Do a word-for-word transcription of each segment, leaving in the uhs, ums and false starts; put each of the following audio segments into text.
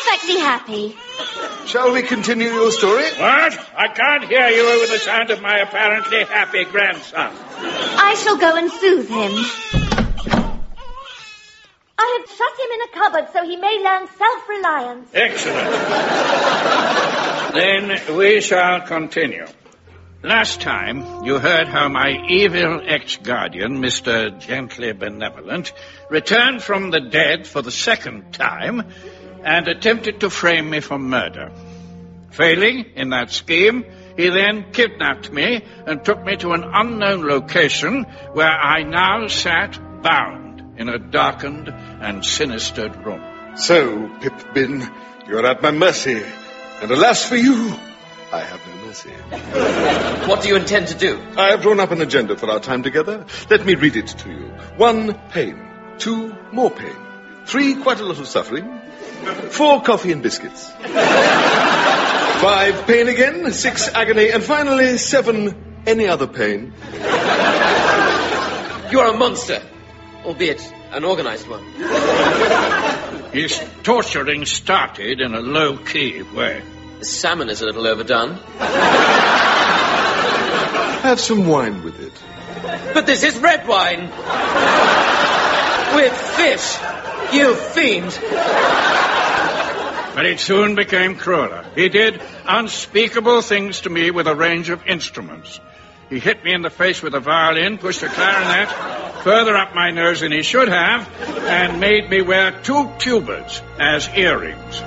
perfectly happy. Shall we continue your story? What? I can't hear you over the sound of my apparently happy grandson. I shall go and soothe him. I have shut him in a cupboard so he may learn self-reliance. Excellent. Then we shall continue. Last time, you heard how my evil ex-guardian, Mister Gently Benevolent, returned from the dead for the second time and attempted to frame me for murder. Failing in that scheme, he then kidnapped me and took me to an unknown location where I now sat bound in a darkened and sinister room. So, Pip-Bin, you are at my mercy, and alas for you, I have no mercy. What do you intend to do? I have drawn up an agenda for our time together. Let me read it to you. One, pain. Two, more pain. Three, quite a lot of suffering. Four, coffee and biscuits. Five, pain again. Six, agony. And finally, seven, any other pain. You are a monster, albeit an organized one. His torturing started in a low-key way. The salmon is a little overdone. Have some wine with it. But this is red wine. With fish. You fiend. But it soon became crueler. He did unspeakable things to me with a range of instruments. He hit me in the face with a violin, pushed a clarinet further up my nose than he should have, and made me wear two tubas as earrings.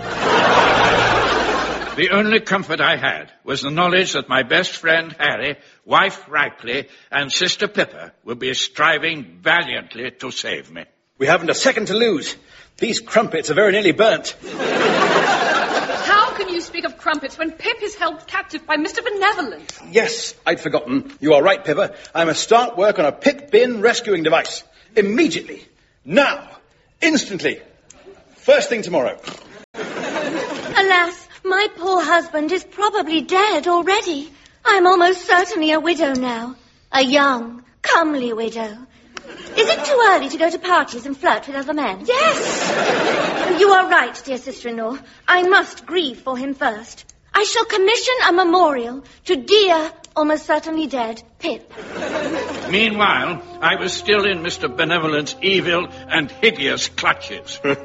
The only comfort I had was the knowledge that my best friend Harry, wife Ripley, and sister Pippa would be striving valiantly to save me. We haven't a second to lose. These crumpets are very nearly burnt. How can you speak of crumpets when Pip is held captive by Mister Benevolent? Yes, I'd forgotten. You are right, Pippa. I must start work on a Pip-Bin rescuing device. Immediately. Now. Instantly. First thing tomorrow. Alas, my poor husband is probably dead already. I'm almost certainly a widow now. A young, comely widow. Is it too early to go to parties and flirt with other men? Yes! You are right, dear sister-in-law. I must grieve for him first. I shall commission a memorial to dear, almost certainly dead, Pip. Meanwhile, I was still in Mister Benevolent's evil and hideous clutches. Do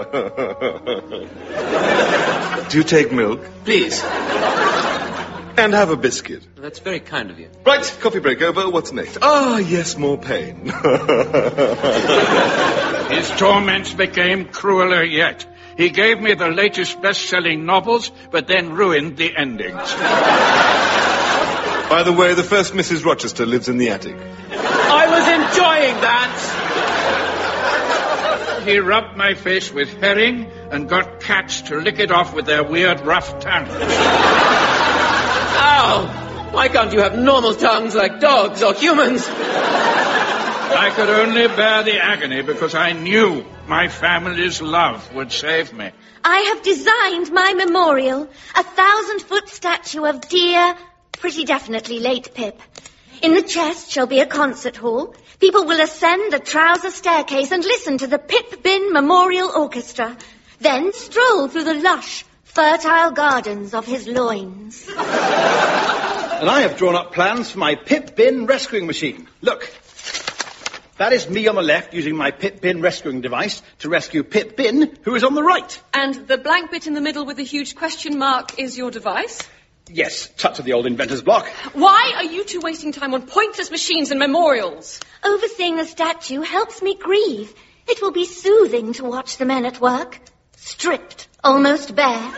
you take milk? Please. And have a biscuit. That's very kind of you. Right, coffee break over. What's next? Ah, yes, more pain. His torments became crueler yet. He gave me the latest best-selling novels, but then ruined the endings. By the way, the first Missus Rochester lives in the attic. I was enjoying that. He rubbed my face with herring and got cats to lick it off with their weird rough tongues. Ow! Why can't you have normal tongues like dogs or humans? I could only bear the agony because I knew my family's love would save me. I have designed my memorial, a thousand-foot statue of dear, pretty definitely late Pip. In the chest shall be a concert hall. People will ascend the trouser staircase and listen to the Pip-Bin Memorial Orchestra. Then stroll through the lush, fertile gardens of his loins. And I have drawn up plans for my Pip-Bin rescuing machine. Look. That is me on the left using my Pip-Bin rescuing device to rescue Pip-Bin, who is on the right. And the blank bit in the middle with the huge question mark is your device? Yes, touch of the old inventor's block. Why are you two wasting time on pointless machines and memorials? Overseeing the statue helps me grieve. It will be soothing to watch the men at work. Stripped, almost bare.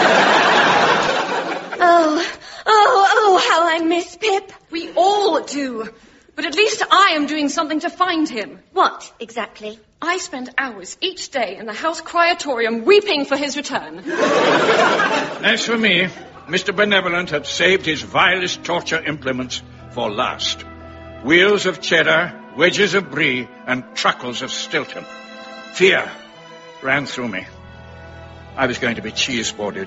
Oh, oh, oh, how I miss Pip. We all do. But at least I am doing something to find him. What, exactly? I spend hours each day in the house crematorium weeping for his return. As for me, Mister Benevolent had saved his vilest torture implements for last. Wheels of cheddar, wedges of brie, and truckles of Stilton. Fear ran through me. I was going to be cheese-boarded.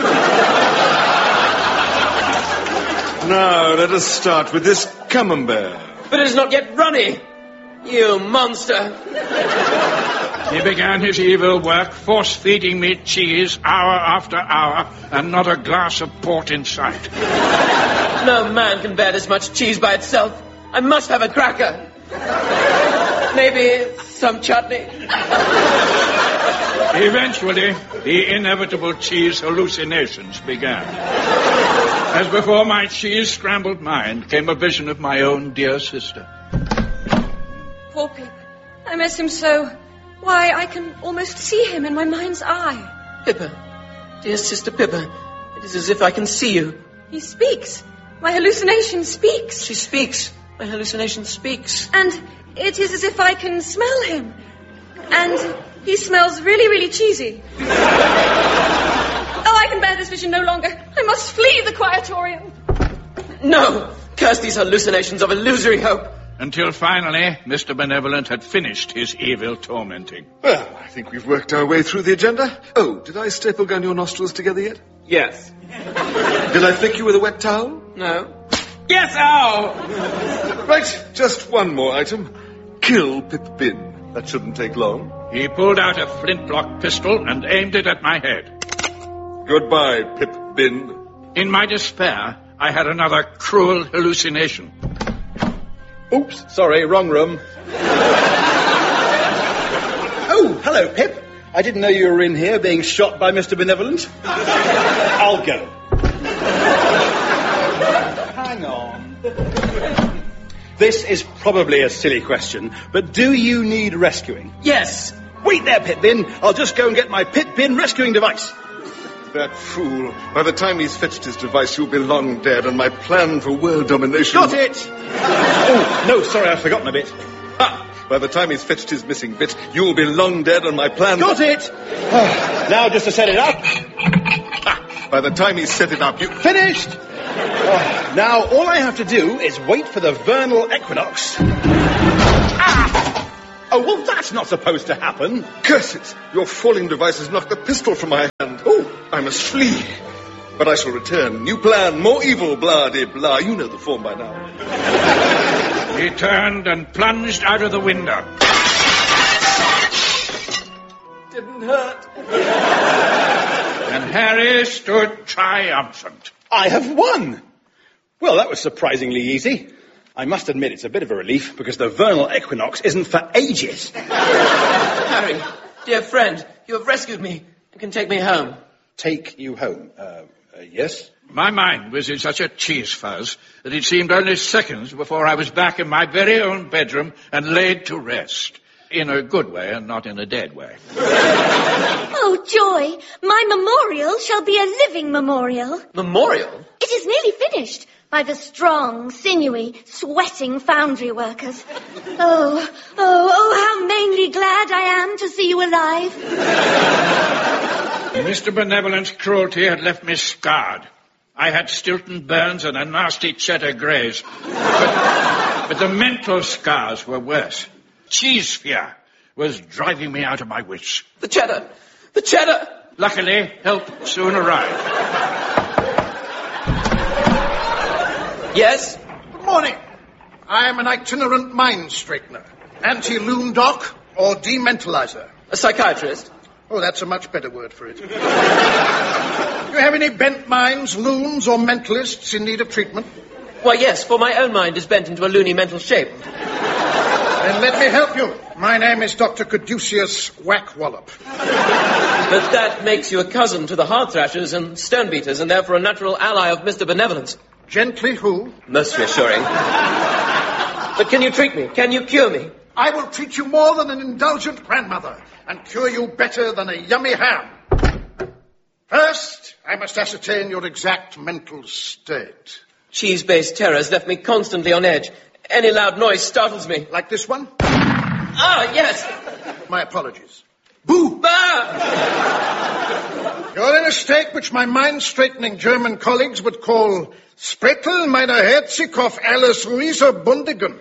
Now, let us start with this camembert. But it is not yet runny. You monster. He began his evil work, force-feeding me cheese hour after hour, and not a glass of port in sight. No man can bear this much cheese by itself. I must have a cracker. Maybe some chutney. Eventually, the inevitable cheese hallucinations began. As before my cheese-scrambled mind came a vision of my own dear sister. Poor Pip. I miss him so. Why, I can almost see him in my mind's eye. Pippa. Dear Sister Pippa. It is as if I can see you. He speaks. My hallucination speaks. She speaks. My hallucination speaks. And it is as if I can smell him. And he smells really, really cheesy. Oh, I can bear this vision no longer. I must flee the quietorium. No! Curse these hallucinations of illusory hope. Until finally, Mister Benevolent had finished his evil tormenting. Well, I think we've worked our way through the agenda. Oh, did I staple gun your nostrils together yet? Yes. Did I flick you with a wet towel? No. Yes, ow! Right, just one more item. Kill Pip Bin. That shouldn't take long. He pulled out a flintlock pistol and aimed it at my head. Goodbye, Pip Bin. In my despair, I had another cruel hallucination. Oops, sorry, wrong room. Oh, hello, Pip. I didn't know you were in here being shot by Mister Benevolent. I'll go. Hang on. This is probably a silly question, but do you need rescuing? Yes. Wait there, Pip-Bin. I'll just go and get my Pip-Bin rescuing device. That fool. By the time he's fetched his device, you'll be long dead, and my plan for world domination... Got it! Oh, no, sorry, I've forgotten a bit. Ha! By the time he's fetched his missing bit, you'll be long dead, and my plan... Got it! Oh, now just to set it up. Ha! By the time he's set it up, you... Finished! Oh, now all I have to do is wait for the vernal equinox. Ah! Oh, well, that's not supposed to happen. Curse it! Your falling device has knocked the pistol from my hand. Oh, I must flee. But I shall return. New plan, more evil, blah-de-blah. You know the form by now. He turned and plunged out of the window. Didn't hurt. And Harry stood triumphant. I have won! Well, that was surprisingly easy. I must admit it's a bit of a relief, because the vernal equinox isn't for ages. Harry, dear friend, you have rescued me. You can take me home. Take you home? Uh, uh, yes? My mind was in such a cheese fuzz that it seemed only seconds before I was back in my very own bedroom and laid to rest. In a good way and not in a dead way. Oh, joy! My memorial shall be a living memorial. Memorial? It is nearly finished by the strong, sinewy, sweating foundry workers. Oh, oh, oh, how mainly glad I am to see you alive. Mister Benevolent's cruelty had left me scarred. I had Stilton burns and a nasty cheddar graze. But, but the mental scars were worse. Cheese fear was driving me out of my wits. The cheddar! The cheddar! Luckily, help soon arrived. Yes? Good morning. I am an itinerant mind straightener, anti-loon doc, or dementalizer. A psychiatrist? Oh, that's a much better word for it. Do you have any bent minds, loons, or mentalists in need of treatment? Why, yes, for my own mind is bent into a loony mental shape. Then let me help you. My name is Doctor Caduceus Whackwallop. But that makes you a cousin to the Hard Thrashers and Stone Beaters, and therefore a natural ally of Mister Benevolence. Gently who? Most reassuring. But can you treat me? Can you cure me? I will treat you more than an indulgent grandmother, and cure you better than a yummy ham. First, I must ascertain your exact mental state. Cheese-based terrors left me constantly on edge. Any loud noise startles me. Like this one? Ah, yes. My apologies. Boo! Bah! You're in a state which my mind-straightening German colleagues would call Sprettel meiner Herzig auf alles Ruiser Bundigen,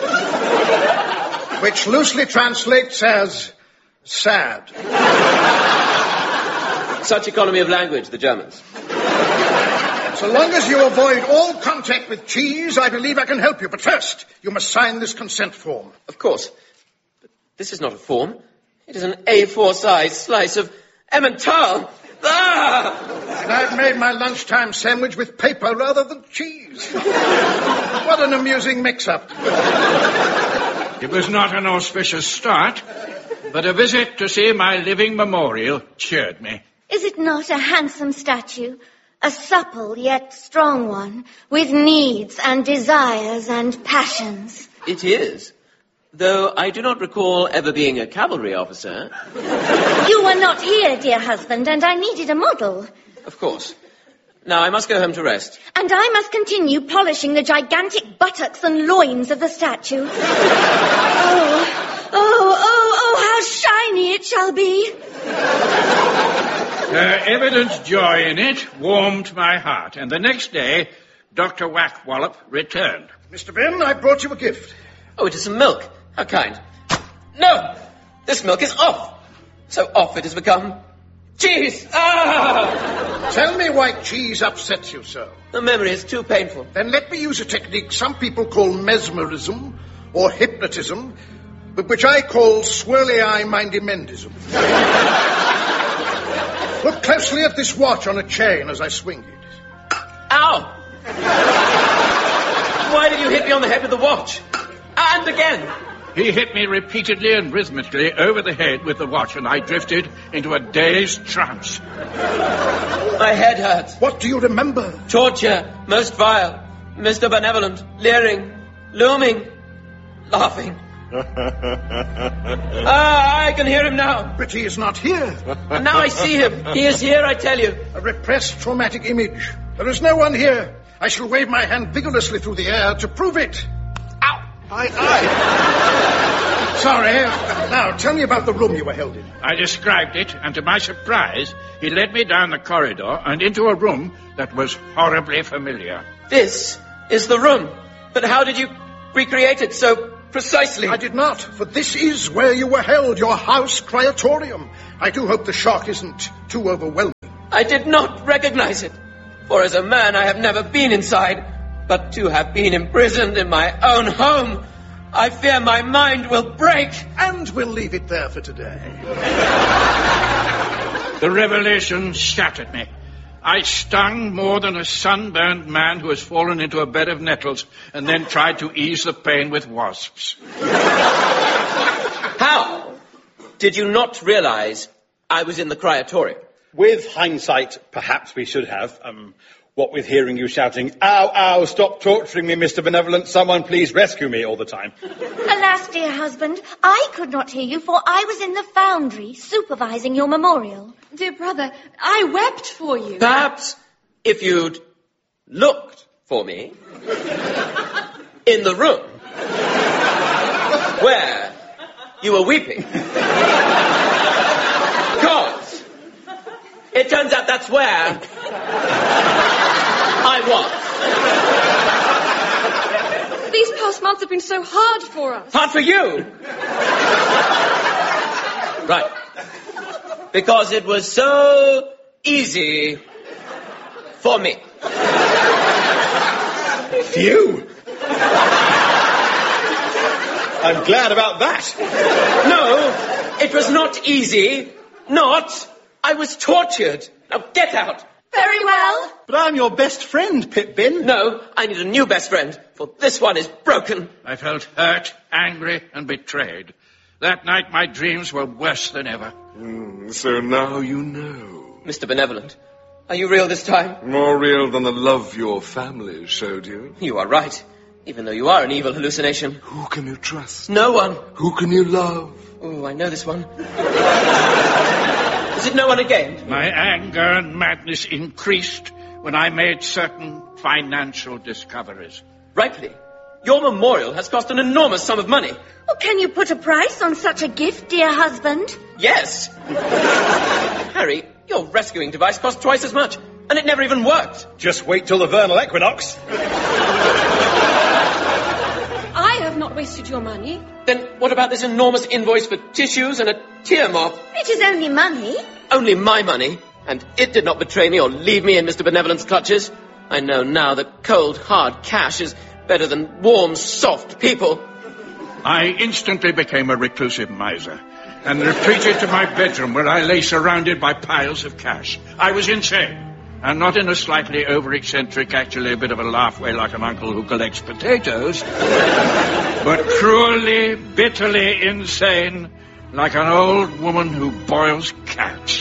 which loosely translates as sad. Such economy of language, the Germans. So long as you avoid all contact with cheese, I believe I can help you. But first, you must sign this consent form. Of course. But this is not a form. It is an A four size slice of Emmental. Ah! And I've made my lunchtime sandwich with paper rather than cheese. What an amusing mix-up. It was not an auspicious start, but a visit to see my living memorial cheered me. Is it not a handsome statue? A supple yet strong one, with needs and desires and passions. It is. Though I do not recall ever being a cavalry officer. You were not here, dear husband, and I needed a model. Of course. Now I must go home to rest. And I must continue polishing the gigantic buttocks and loins of the statue. oh, oh, oh, oh, how shiny it shall be. Her evident joy in it warmed my heart, and the next day, Doctor Wackwallop returned. Mister Ben, I brought you a gift. Oh, it is some milk. How kind. No! This milk is off. So off it has become. Cheese! Ah! Tell me why cheese upsets you so. The memory is too painful. Then let me use a technique some people call mesmerism or hypnotism, but which I call swirly-eye mindy-mendism. Look closely at this watch on a chain as I swing it. Ow! Why did you hit me on the head with the watch? And again! He hit me repeatedly and rhythmically over the head with the watch, and I drifted into a dazed trance. My head hurts. What do you remember? Torture, most vile, Mister Benevolent, leering, looming, laughing. Ah, I can hear him now. But he is not here. And now I see him. He is here, I tell you. A repressed traumatic image. There is no one here. I shall wave my hand vigorously through the air to prove it. Ow! Aye, aye. Sorry. Now, tell me about the room you were held in. I described it, and to my surprise, he led me down the corridor and into a room that was horribly familiar. This is the room. But how did you recreate it so precisely? I did not, for this is where you were held, your house crematorium. I do hope the shock isn't too overwhelming. I did not recognize it, for as a man I have never been inside, but to have been imprisoned in my own home, I fear my mind will break. And we'll leave it there for today. The revelation shattered me. I stung more than a sunburned man who has fallen into a bed of nettles and then tried to ease the pain with wasps. How did you not realize I was in the crematorium? With hindsight, perhaps we should have. Um, what with hearing you shouting, ow, ow, stop torturing me, Mister Benevolent, someone please rescue me all the time. Alas, dear husband, I could not hear you, for I was in the foundry supervising your memorial. Dear brother, I wept for you. Perhaps if you'd looked for me in the room where you were weeping. Because it turns out that's where I was. These past months have been so hard for us. Hard for you? Right. Because it was so easy for me. Phew. I'm glad about that. No, it was not easy. Not. I was tortured. Now get out. Very well. But I'm your best friend, Pip-Bin. No, I need a new best friend, for this one is broken. I felt hurt, angry, and betrayed. That night my dreams were worse than ever. Mm, so now you know. Mister Benevolent, are you real this time? More real than the love your family showed you. You are right, even though you are an evil hallucination. Who can you trust? No one. Who can you love? Oh, I know this one. Is it no one again? My anger and madness increased when I made certain financial discoveries. Rightly. Your memorial has cost an enormous sum of money. Oh, can you put a price on such a gift, dear husband? Yes. Harry, your rescuing device cost twice as much, and it never even worked. Just wait till the vernal equinox. I have not wasted your money. Then what about this enormous invoice for tissues and a tear mop? It is only money. Only my money, and it did not betray me or leave me in Mister Benevolent's clutches. I know now that cold, hard cash is better than warm, soft people. I instantly became a reclusive miser. and retreated to my bedroom where I lay surrounded by piles of cash. I was insane. And not in a slightly over-eccentric, actually a bit of a laugh way like an uncle who collects potatoes, but cruelly, bitterly insane like an old woman who boils cats.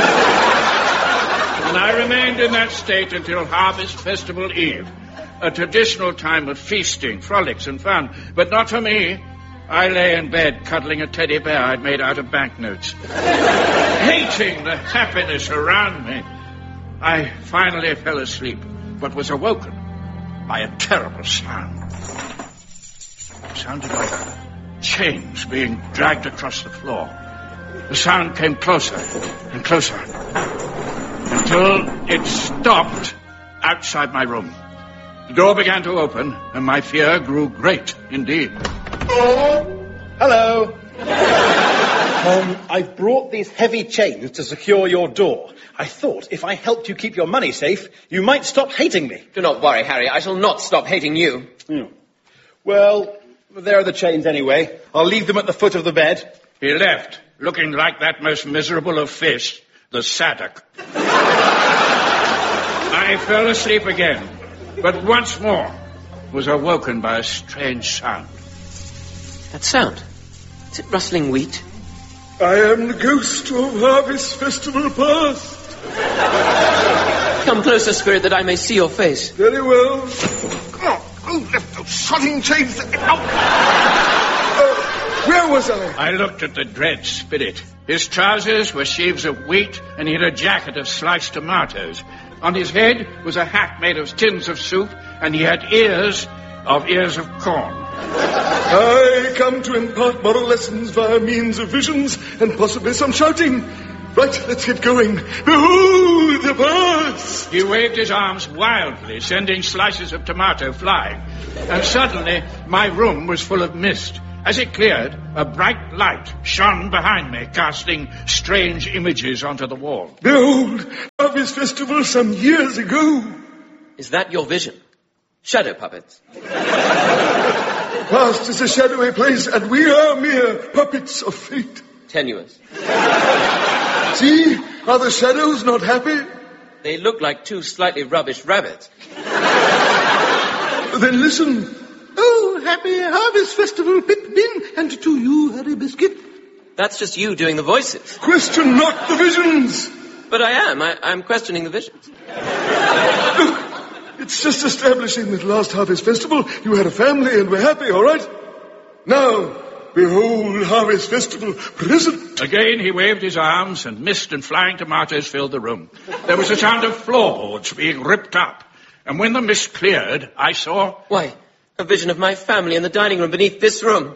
And I remained in that state until Harvest Festival Eve, a traditional time of feasting, frolics, and fun. But not for me. I lay in bed cuddling a teddy bear I'd made out of banknotes, hating the happiness around me. I finally fell asleep, but was awoken by a terrible sound. It sounded like chains being dragged across the floor. The sound came closer and closer until it stopped outside my room. The door began to open, and my fear grew great indeed. Hello. Um, I've brought these heavy chains to secure your door. I thought if I helped you keep your money safe, you might stop hating me. Do not worry, Harry. I shall not stop hating you. Hmm. Well, there are the chains anyway. I'll leave them at the foot of the bed. He left, looking like that most miserable of fish, the Sadok. I fell asleep again, but once more was awoken by a strange sound. That sound? Is it rustling wheat? I am the ghost of Harvest Festival past. Come closer, spirit, that I may see your face. Very well. Oh, oh, left those sodding chains. Oh. Uh, where was I? I looked at the dread spirit. His trousers were sheaves of wheat, and he had a jacket of sliced tomatoes. On his head was a hat made of tins of soup, and he had ears of ears of corn. I come to impart moral lessons via means of visions and possibly some shouting. Right, let's get going. Behold the past! He waved his arms wildly, sending slices of tomato flying. And suddenly, my room was full of mist. As it cleared, a bright light shone behind me, casting strange images onto the wall. Behold, Harvest Festival some years ago. Is that your vision? Shadow puppets. Past is a shadowy place, and we are mere puppets of fate. Tenuous. See? Are the shadows not happy? They look like two slightly rubbish rabbits. Then listen. Oh, happy Harvest Festival, Pip-Bin, and to you, Harry Biscuit. That's just you doing the voices. Question not the visions. But I am. I, I'm questioning the visions. Look, it's just establishing that last Harvest Festival you had a family and were happy, all right? Now, behold Harvest Festival present. Again he waved his arms, and mist and flying tomatoes filled the room. There was a sound of floorboards being ripped up. And when the mist cleared, I saw... Why, a vision of my family in the dining room beneath this room.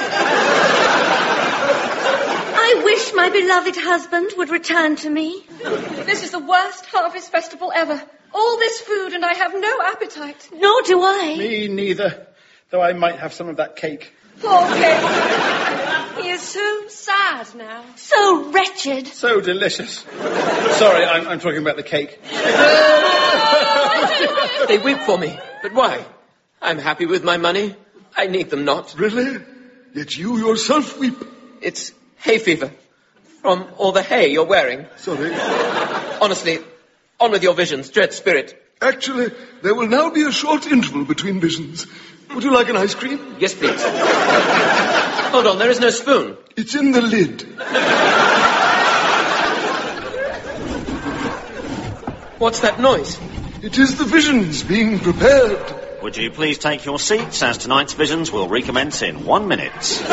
I wish my beloved husband would return to me. This is the worst Harvest Festival ever. All this food and I have no appetite. Nor do I. Me neither, though I might have some of that cake. Poor Cake. He is so sad now. So wretched. So delicious. Sorry, I'm, I'm talking about the cake. They weep for me. But why? I'm happy with my money. I need them not. Really? Yet you yourself weep. It's hay fever. From all the hay you're wearing. Sorry. Honestly, on with your visions, dread spirit. Actually, there will now be a short interval between visions. Would you like an ice cream? Yes, please. Hold on, there is no spoon. It's in the lid. What's that noise? It is the visions being prepared. Would you please take your seats, as tonight's visions will recommence in one minute.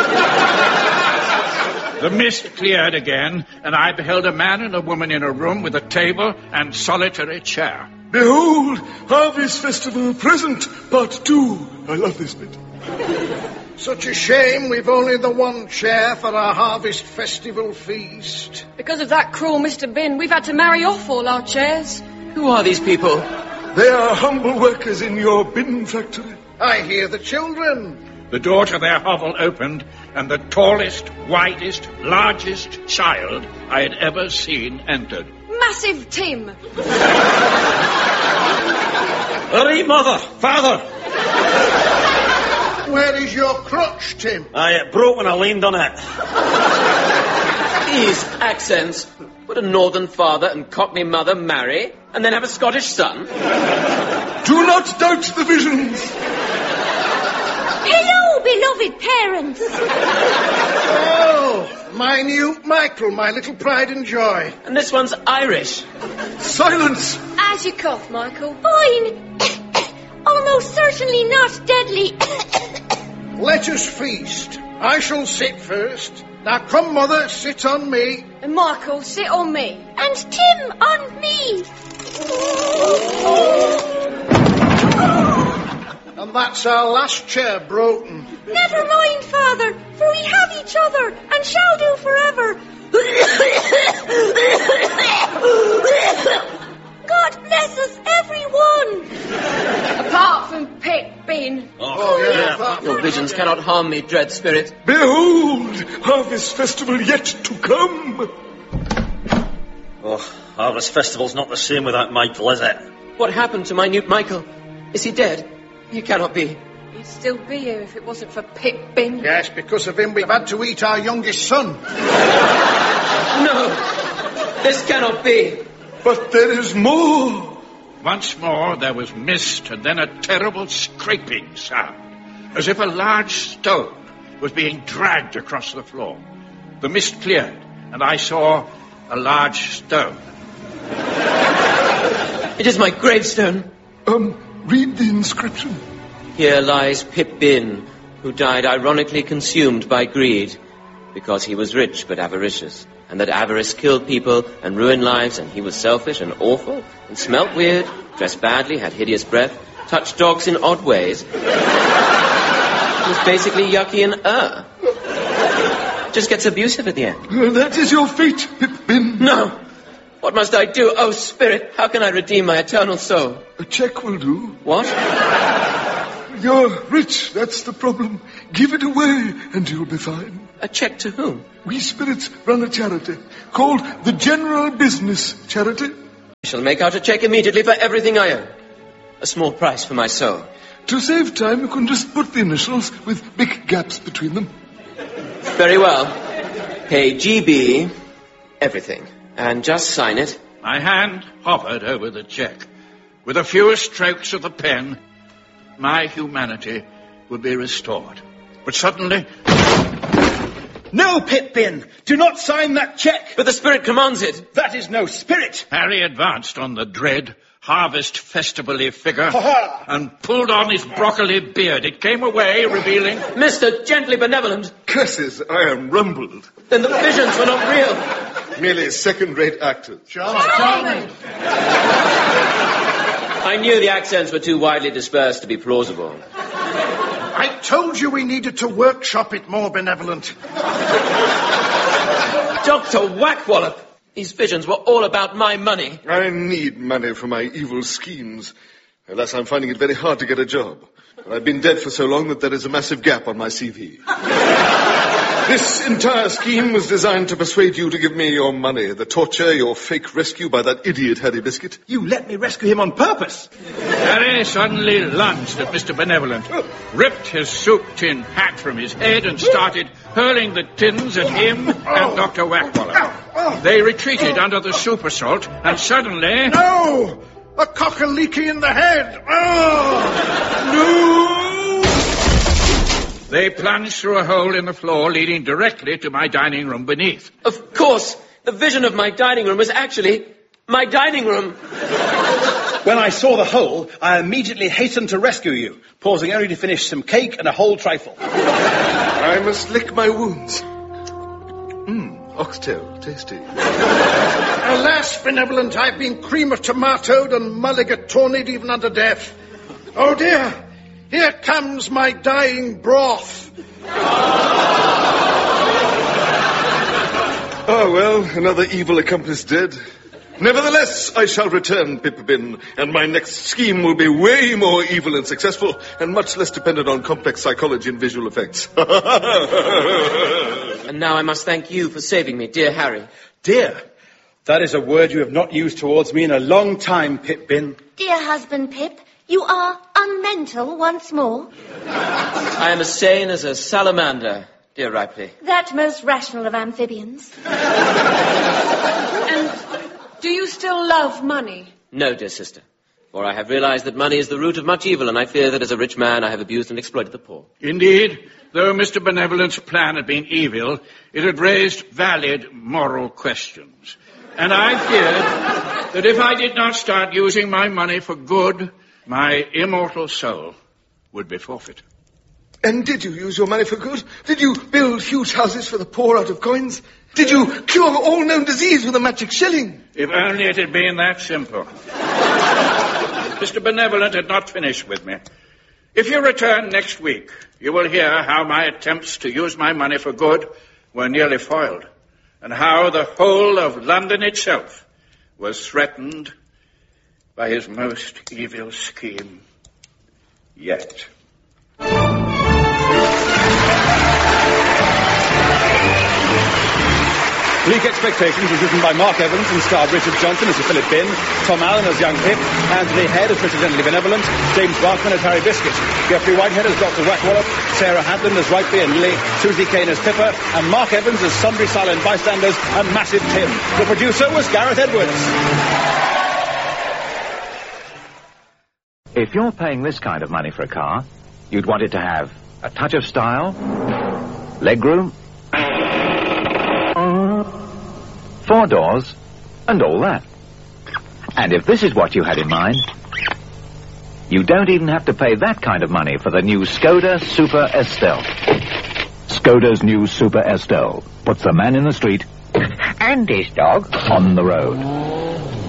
The mist cleared again, and I beheld a man and a woman in a room with a table and solitary chair. Behold, Harvest Festival present, part two. I love this bit. Such a shame we've only the one chair for our Harvest Festival feast. Because of that cruel Mister Bin, we've had to marry off all our chairs. Who are these people? They are humble workers in your bin factory. I hear the children. The door to their hovel opened, and the tallest, widest, largest child I had ever seen entered. Massive Tim. Hurry, mother, father. Where is your crutch, Tim? I uh, broke when I leaned on it. These accents. Would a northern father and cockney mother marry and then have a Scottish son? Do not doubt the visions. Hello, beloved parents. Oh, minute Michael, my little pride and joy. And this one's Irish. Silence! As you cough, Michael. Fine. Almost certainly not deadly. Let us feast. I shall sit first. Now come, mother, sit on me. And Michael, sit on me. And Tim on me. And that's our last chair broken. Never mind, Father, for we have each other and shall do forever. God bless us, everyone. Apart from Pip-Bin. Oh, yeah. Your visions cannot harm me, dread spirit. Behold, Harvest Festival yet to come. Oh, Harvest Festival's not the same without Michael, is it? What happened to minute Michael? Is he dead? He cannot be. He'd still be here if it wasn't for Pip-Bin. Yes, because of him we've had to eat our youngest son. No, this cannot be. But there is more. Once more there was mist and then a terrible scraping sound, as if a large stone was being dragged across the floor. The mist cleared, and I saw a large stone. It is my gravestone. Um, read the inscription. Here lies Pip-Bin, who died ironically consumed by greed, because he was rich but avaricious, and that avarice killed people and ruined lives, and he was selfish and awful, and smelt weird, dressed badly, had hideous breath, touched dogs in odd ways. He was basically yucky and uh. Just gets abusive at the end. Uh, that is your fate, Pip-Bin. No! What must I do? Oh, spirit, how can I redeem my eternal soul? A check will do. What? You're rich, that's the problem. Give it away and you'll be fine. A check to whom? We spirits run a charity called the General Business Charity. I shall make out a check immediately for everything I own. A small price for my soul. To save time, you can just put the initials with big gaps between them. Very well. Pay G B, everything, and just sign it. My hand hovered over the check. With a few strokes of the pen, my humanity would be restored. But suddenly... No, Pip-Bin! Do not sign that check! But the spirit commands it. That is no spirit! Harry advanced on the dread Harvest Festival-y figure Ha-ha! and pulled on his broccoli beard. It came away, revealing... Mister Gently Benevolent. Curses, I am rumbled. Then the visions were not real. Merely second-rate actors. Charming. I knew the accents were too widely dispersed to be plausible. I told you we needed to workshop it more, Benevolent. Doctor Whackwallop. These visions were all about my money. I need money for my evil schemes. Alas, I'm finding it very hard to get a job. And I've been dead for so long that there is a massive gap on my C V. This entire scheme was designed to persuade you to give me your money. The torture, your fake rescue by that idiot Harry Biscuit. You let me rescue him on purpose. Harry suddenly lunged at Mister Benevolent, ripped his soup tin hat from his head and started hurling the tins at him and Doctor Whackwallop. They retreated under the soup assault, and suddenly... No! A cock-a-leaky in the head! Oh! No! They plunged through a hole in the floor leading directly to my dining room beneath. Of course, the vision of my dining room was actually my dining room. When I saw the hole, I immediately hastened to rescue you, pausing only to finish some cake and a whole trifle. I must lick my wounds. Mmm, oxtail, tasty. Alas, Benevolent, I've been cream of tomatoed and mulligatawnied even unto death. Oh dear, here comes my dying broth. Oh, well, another evil accomplice dead. Nevertheless, I shall return, Pip-Bin, and my next scheme will be way more evil and successful, and much less dependent on complex psychology and visual effects. And now I must thank you for saving me, dear Harry. Dear, that is a word you have not used towards me in a long time, Pip-Bin. Dear husband Pip, you are unmental once more. I am as sane as a salamander, Dear Ripley. That most rational of amphibians. And do you still love money? No, dear sister. For I have realized that money is the root of much evil, and I fear that as a rich man I have abused and exploited the poor. Indeed, though Mister Benevolent's plan had been evil, it had raised valid moral questions. And I feared that if I did not start using my money for good, my immortal soul would be forfeit. And did you use your money for good? Did you build huge houses for the poor out of coins? Did you cure all known disease with a magic shilling? If only it had been that simple. Mister Benevolent had not finished with me. If you return next week, you will hear how my attempts to use my money for good were nearly foiled, and how the whole of London itself was threatened by his most evil scheme yet. Bleak Expectations was written by Mark Evans and starred Richard Johnson as Philip Bin, Tom Allen as young Pip, Anthony Head as Mister Gently Benevolent, James Barkman as Harry Biscuit, Geoffrey Whitehead as Doctor Wackwallop, Sarah Hadland as Rightby and Lily, Susie Kane as Pippa, and Mark Evans as sundry silent bystanders and Massive Tim. The producer was Gareth Edwards. If you're paying this kind of money for a car, you'd want it to have a touch of style, legroom, four doors, and all that. And if this is what you had in mind, you don't even have to pay that kind of money for the new Skoda Super Estelle. Skoda's new Super Estelle puts the man in the street and his dog on the road.